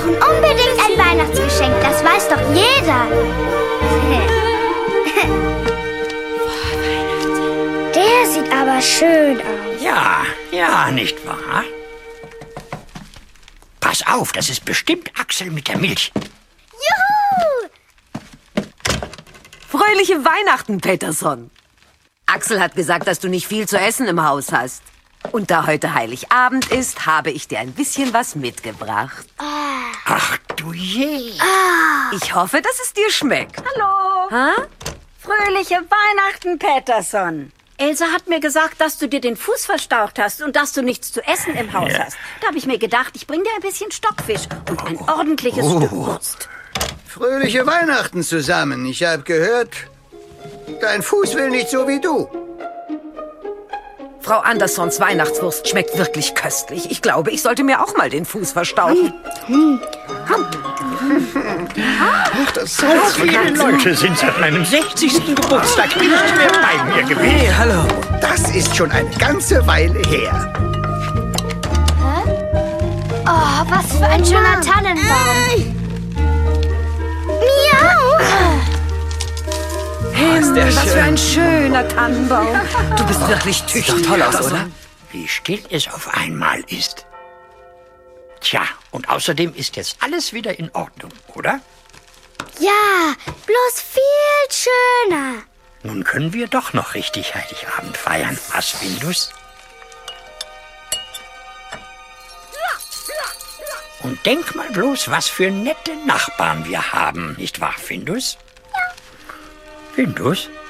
brauchen unbedingt ein Weihnachtsgeschenk, das weiß doch jeder. Der sieht aber schön aus. Ja, nicht wahr? Pass auf, das ist bestimmt Axel mit der Milch. Juhu! Fröhliche Weihnachten, Peterson. Axel hat gesagt, dass du nicht viel zu essen im Haus hast. Und da heute Heiligabend ist, habe ich dir ein bisschen was mitgebracht. Ach du je. Ich hoffe, dass es dir schmeckt. Hallo. Ha? Fröhliche Weihnachten, Peterson. Ilse hat mir gesagt, dass du dir den Fuß verstaucht hast und dass du nichts zu essen im Haus hast. Da habe ich mir gedacht, ich bring dir ein bisschen Stockfisch und ein ordentliches Stück Wurst. Fröhliche Weihnachten zusammen. Ich habe gehört, dein Fuß will nicht so wie du. Frau Andersons Weihnachtswurst schmeckt wirklich köstlich. Ich glaube, ich sollte mir auch mal den Fuß verstauchen. So viele Leute sind seit meinem 60. Geburtstag nicht mehr bei mir gewesen. Hey, hallo. Das ist schon eine ganze Weile her. Oh, was für ein schöner Tannenbaum. Miau! Was für ein schöner Tannenbaum. Du bist wirklich tüchtig. Sieht doch toll aus, oder? Wie still es auf einmal ist. Tja, und außerdem ist jetzt alles wieder in Ordnung, oder? Ja, bloß viel schöner. Nun können wir doch noch richtig Heiligabend feiern. Was, Findus? Und denk mal bloß, was für nette Nachbarn wir haben, nicht wahr, Findus? Ja. Findus?